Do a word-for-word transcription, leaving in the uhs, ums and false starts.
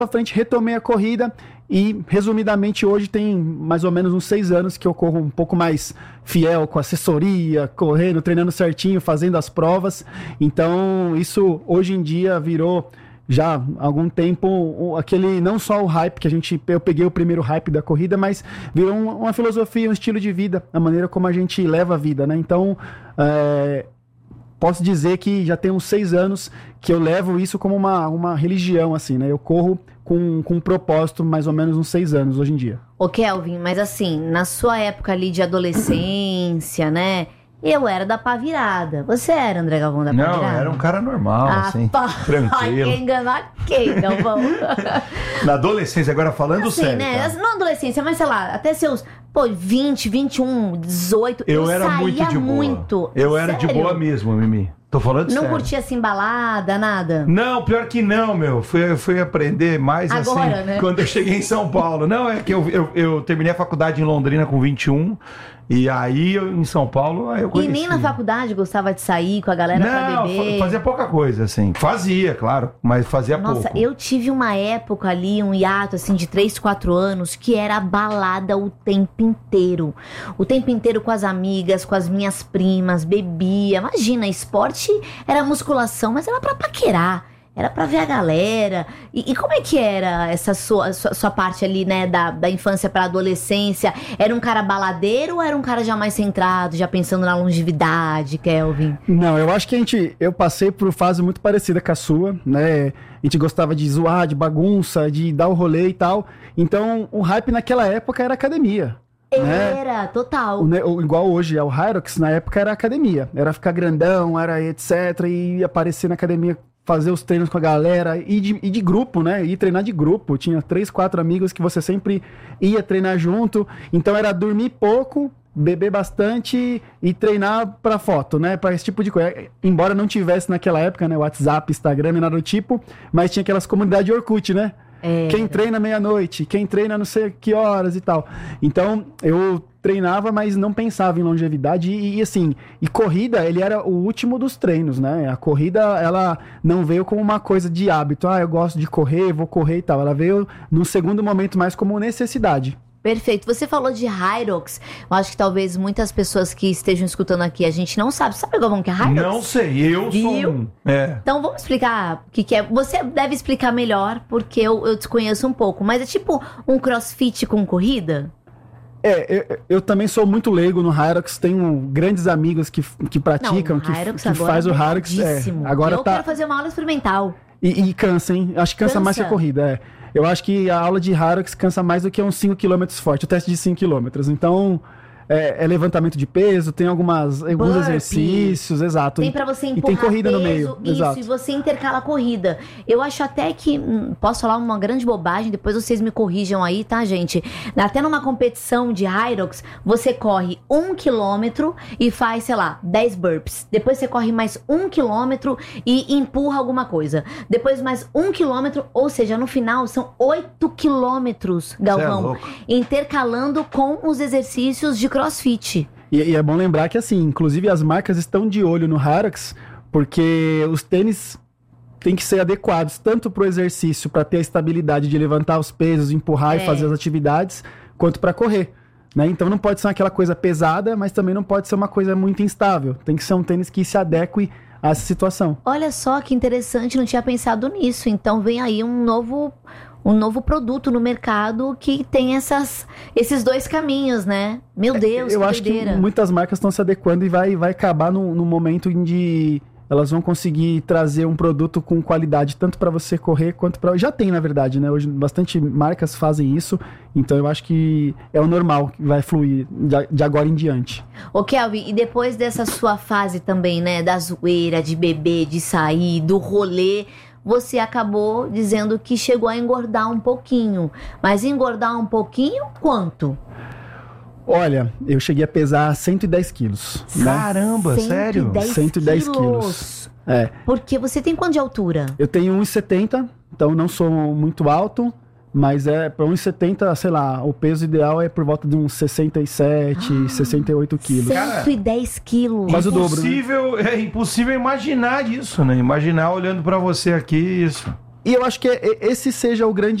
pra frente, retomei a corrida e, resumidamente, hoje tem mais ou menos uns seis anos que eu corro um pouco mais fiel, com assessoria, correndo, treinando certinho, fazendo as provas. Então, isso hoje em dia virou já há algum tempo aquele, não só o hype que a gente, eu peguei o primeiro hype da corrida, mas virou um, uma filosofia, um estilo de vida, a maneira como a gente leva a vida, né? Então, é, posso dizer que já tem uns seis anos que eu levo isso como uma, uma religião, assim, né? Eu corro com, com um propósito, mais ou menos uns seis anos hoje em dia. Ô Kelvin, mas assim, na sua época ali de adolescência, né? Eu era da pá virada. Você era, André Galvão, da pá virada? Não, era um cara normal, ah, assim, pá, tranquilo. Quem enganar quem, Galvão? Na adolescência, agora falando assim, sério, né? tá? Não adolescência, mas sei lá, até seus, pô, vinte, vinte e um, dezoito, eu, eu era saía muito de boa. Muito. Eu era Sério? de boa mesmo, Mimi. Tô falando não sério. Não curtia assim balada, nada? Não, pior que não, meu. Fui, fui aprender mais agora, assim né? quando eu cheguei em São Paulo. Não, é que eu, eu, eu terminei a faculdade em Londrina com vinte e um. E aí, eu, em São Paulo, aí eu conheci. E nem na faculdade gostava de sair com a galera pra beber? Não, fazia pouca coisa, assim. Fazia, claro, mas fazia Nossa, pouco. Nossa, eu tive uma época ali, um hiato, assim, de três, quatro anos, que era balada o tempo inteiro. O tempo inteiro com as amigas, com as minhas primas, bebia. Imagina, esporte era musculação, mas era pra paquerar. Era pra ver a galera. E, e como é que era essa sua, sua, sua parte ali, né, da, da infância pra adolescência? Era um cara baladeiro ou era um cara já mais centrado, já pensando na longevidade, Kelvin? Não, eu acho que a gente, eu passei por fase muito parecida com a sua, né? A gente gostava de zoar, de bagunça, de dar o rolê e tal. Então, o hype naquela época era academia. Era, né? Total. O, igual hoje é o Hyrox, na época era academia. Era ficar grandão, era etcétera. E aparecer na academia, fazer os treinos com a galera, e de, e de grupo, né? Ir treinar de grupo. Tinha três, quatro amigos que você sempre ia treinar junto. Então era dormir pouco, beber bastante e treinar pra foto, né? Pra esse tipo de coisa. Embora não tivesse naquela época, né? WhatsApp, Instagram e nada do tipo, mas tinha aquelas comunidades Orkut, né? É. Quem treina meia-noite, quem treina não sei que horas e tal. Então, eu treinava, mas não pensava em longevidade e, e assim, e corrida, ele era o último dos treinos, né? A corrida, ela não veio como uma coisa de hábito. Ah, eu gosto de correr, vou correr e tal. Ela veio num segundo momento mais como necessidade. Perfeito. Você falou de Hyrox. Eu acho que talvez muitas pessoas que estejam escutando aqui, a gente não sabe. Sabe, Galvão, que é Hyrox? Não sei, eu Viu? sou um. É. Então vamos explicar o que, que é. Você deve explicar melhor, porque eu, eu desconheço um pouco. Mas é tipo um crossfit com corrida? É, eu, eu também sou muito leigo no Hyrox, tenho grandes amigos que, que praticam, não, o que, Hyrox que agora faz é o Hyrox. É, agora eu tá... quero fazer uma aula experimental. E, e cansa, hein? Acho que cansa, cansa mais que a corrida, é. Eu acho que a aula de Hyrox cansa mais do que uns cinco quilômetros forte, o teste de cinco quilômetros. Então, é, é levantamento de peso, tem algumas, alguns Burpee. Exercícios, exato. Tem pra você empurrar e tem corrida peso, no meio. Isso, exato. E você intercala a corrida. Eu acho até que, hum, posso falar uma grande bobagem, depois vocês me corrijam aí, tá, gente? Até numa competição de Hyrox, você corre um quilômetro e faz, sei lá, dez burpees. Depois você corre mais um quilômetro e empurra alguma coisa. Depois mais um quilômetro, ou seja, no final são oito quilômetros, Galvão, é intercalando com os exercícios de crossfit. E, e é bom lembrar que, assim, inclusive as marcas estão de olho no Hyrox, porque os tênis têm que ser adequados tanto para o exercício, para ter a estabilidade de levantar os pesos, empurrar é. e fazer as atividades, quanto para correr, né? Então não pode ser aquela coisa pesada, mas também não pode ser uma coisa muito instável. Tem que ser um tênis que se adeque a essa situação. Olha só que interessante, não tinha pensado nisso. Então vem aí um novo... um novo produto no mercado que tem essas, esses dois caminhos, né? Meu Deus, Eu que acho doideira. que muitas marcas estão se adequando e vai, vai acabar no, no momento em que elas vão conseguir trazer um produto com qualidade, tanto para você correr quanto para... Já tem, na verdade, né? Hoje bastante marcas fazem isso, então eu acho que é o normal que vai fluir de, de agora em diante. Ô Kelvin, e depois dessa sua fase também, né? Da zoeira, de beber, de sair, do rolê... Você acabou dizendo que chegou a engordar um pouquinho. Mas engordar um pouquinho, quanto? Olha, eu cheguei a pesar cento e dez quilos. Caramba, né? sério? cento e dez quilos. É. Porque você tem quanto de altura? Eu tenho um e setenta, então não sou muito alto. Mas é para um e setenta, sei lá, o peso ideal é por volta de uns sessenta e sete, ah, sessenta e oito quilos. cento e dez quilos. Quase o dobro, né? É impossível imaginar isso, né? Imaginar olhando pra você aqui isso. E eu acho que é- esse seja o grande